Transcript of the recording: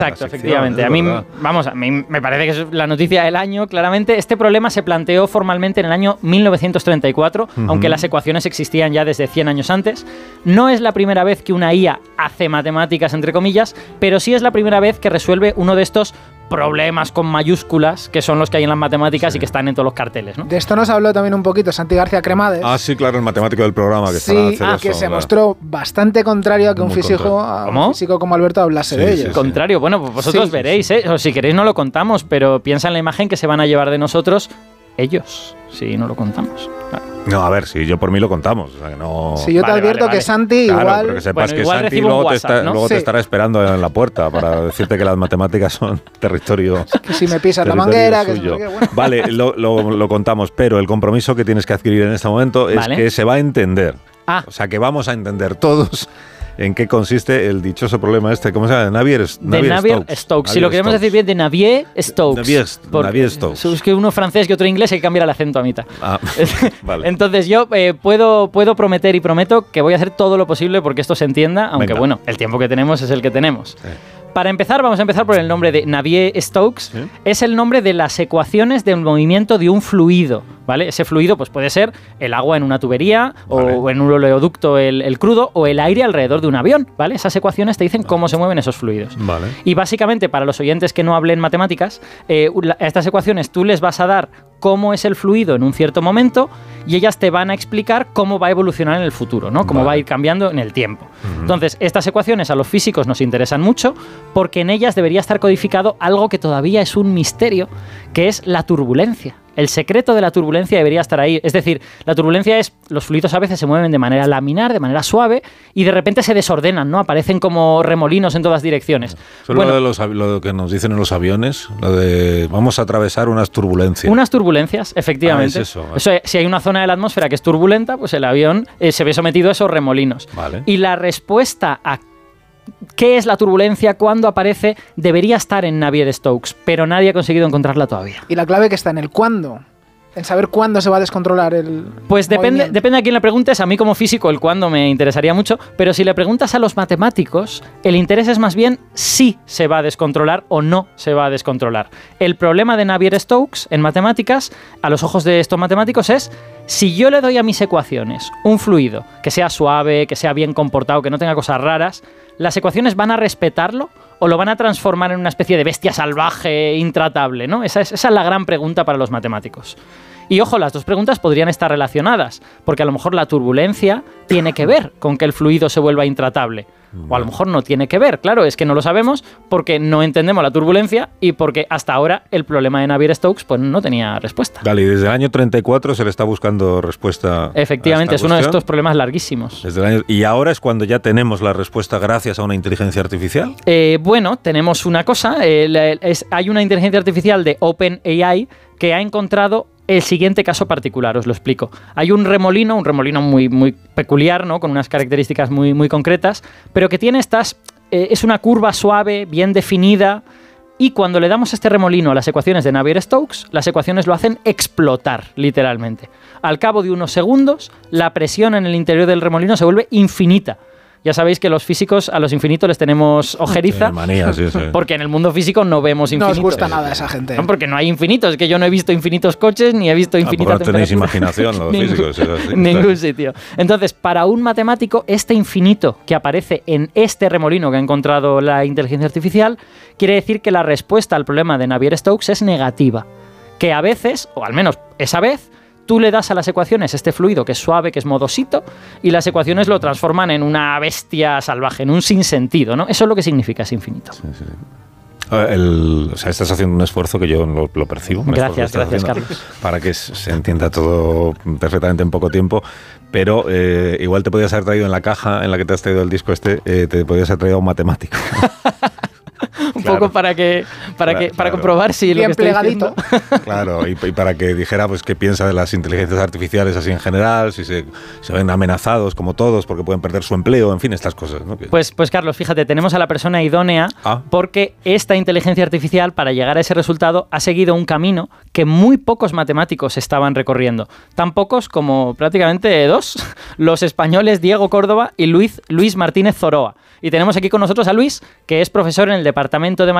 Exacto, efectivamente. A mí me parece que es la noticia del año, claramente. Este problema se planteó formalmente en el año 1934, aunque las ecuaciones existían ya desde 100 años antes. No es la primera vez que una IA hace matemáticas, entre comillas, pero sí es la primera vez que resuelve uno de estos problemas con mayúsculas, que son los que hay en las matemáticas y que están en todos los carteles, ¿no? De esto nos habló también un poquito Santi García Cremades. Ah, sí, claro, el matemático del programa que que se mostró bastante contrario a que un físico como Alberto hablase de ello. Contrario, bueno, pues vosotros veréis, o si queréis no lo contamos, pero piensa en la imagen que se van a llevar de nosotros ellos, si no lo contamos. No, a ver, si yo por mí lo contamos. O sea, que no... Si yo te advierto que Santi igual... Pero que sepas que Santi luego te estará esperando en la puerta para decirte que las matemáticas son territorio. Que si me pisas la manguera... Vale, lo contamos, pero el compromiso que tienes que adquirir en este momento es que se va a entender. O sea, que vamos a entender todos en qué consiste el dichoso problema este. ¿Cómo se llama? Navier-Stokes. Si lo queremos decir bien, de Navier-Stokes. Navier-Stokes. Es que uno francés y otro inglés hay que cambiar el acento a mitad. Vale. Entonces yo puedo prometer y prometo que voy a hacer todo lo posible porque esto se entienda, aunque bueno, el tiempo que tenemos es el que tenemos. Sí. Para empezar, vamos a empezar por el nombre de Navier-Stokes. ¿Sí? Es el nombre de las ecuaciones del movimiento de un fluido, ¿vale? Ese fluido pues puede ser el agua en una tubería, o en un oleoducto el crudo, o el aire alrededor de un avión, ¿vale? Esas ecuaciones te dicen cómo se mueven esos fluidos. Vale. Y básicamente, para los oyentes que no hablen matemáticas, a estas ecuaciones tú les vas a dar cómo es el fluido en un cierto momento y ellas te van a explicar cómo va a evolucionar en el futuro, ¿no? Cómo va a ir cambiando en el tiempo. Entonces, estas ecuaciones a los físicos nos interesan mucho porque en ellas debería estar codificado algo que todavía es un misterio, que es la turbulencia. El secreto de la turbulencia debería estar ahí. Es decir, la turbulencia es, los fluidos a veces se mueven de manera laminar, de manera suave, y de repente se desordenan, ¿no? Aparecen como remolinos en todas direcciones. Solo lo que nos dicen en los aviones, lo de vamos a atravesar unas turbulencias. Unas turbulencias, efectivamente. Es eso. Si hay una zona de la atmósfera que es turbulenta, pues el avión se ve sometido a esos remolinos. Vale. Y la respuesta a ¿qué es la turbulencia? ¿Cuándo aparece? Debería estar en Navier-Stokes, pero nadie ha conseguido encontrarla todavía. ¿Y la clave que está en el cuándo? En saber cuándo se va a descontrolar el Pues depende a quién le preguntes. A mí como físico el cuándo me interesaría mucho, pero si le preguntas a los matemáticos, el interés es más bien si se va a descontrolar o no se va a descontrolar. El problema de Navier-Stokes en matemáticas, a los ojos de estos matemáticos, es si yo le doy a mis ecuaciones un fluido que sea suave, que sea bien comportado, que no tenga cosas raras, ¿las ecuaciones van a respetarlo o lo van a transformar en una especie de bestia salvaje, intratable, ¿no? Esa es la gran pregunta para los matemáticos. Y ojo, las dos preguntas podrían estar relacionadas, porque a lo mejor la turbulencia tiene que ver con que el fluido se vuelva intratable. O a lo mejor no tiene que ver, claro, es que no lo sabemos porque no entendemos la turbulencia y porque hasta ahora el problema de Navier-Stokes pues no tenía respuesta. Vale, y desde el año 34 se le está buscando respuesta. Efectivamente, es uno de estos problemas larguísimos. ¿Y ahora es cuando ya tenemos la respuesta gracias a una inteligencia artificial? Bueno, tenemos una cosa, hay una inteligencia artificial de OpenAI que ha encontrado el siguiente caso particular, os lo explico. Hay un remolino muy, muy peculiar, ¿no? Con unas características muy, muy concretas, pero que tiene es una curva suave, bien definida, y cuando le damos este remolino a las ecuaciones de Navier-Stokes, las ecuaciones lo hacen explotar, literalmente. Al cabo de unos segundos, la presión en el interior del remolino se vuelve infinita. Ya sabéis que los físicos a los infinitos les tenemos ojeriza, sí. Porque en el mundo físico no vemos infinitos. No os gusta nada esa gente. No, porque no hay infinitos. Es que yo no he visto infinitos coches ni he visto infinitas temperaturas. No tenéis imaginación los físicos. Ningún sitio. Entonces, para un matemático, este infinito que aparece en este remolino que ha encontrado la inteligencia artificial quiere decir que la respuesta al problema de Navier-Stokes es negativa. Que a veces, o al menos esa vez, tú le das a las ecuaciones este fluido que es suave, que es modosito, y las ecuaciones lo transforman en una bestia salvaje, en un sinsentido, ¿no? Eso es lo que significa ese infinito. Sí. O sea, estás haciendo un esfuerzo que yo lo percibo. Gracias, Carlos. Para que se entienda todo perfectamente en poco tiempo. Pero igual te podías haber traído en la caja en la que te has traído el disco te podías haber traído a un matemático. Un poco para comprobar si lo que estoy diciendo. Claro, y para que dijera pues qué piensa de las inteligencias artificiales así en general, si se ven amenazados como todos porque pueden perder su empleo, en fin, estas cosas, ¿no? Pues Carlos, fíjate, tenemos a la persona idónea porque esta inteligencia artificial, para llegar a ese resultado, ha seguido un camino que muy pocos matemáticos estaban recorriendo. Tan pocos como prácticamente dos, los españoles Diego Córdoba y Luis Martínez Zoroa. Y tenemos aquí con nosotros a Luis, que es profesor en el Departamento de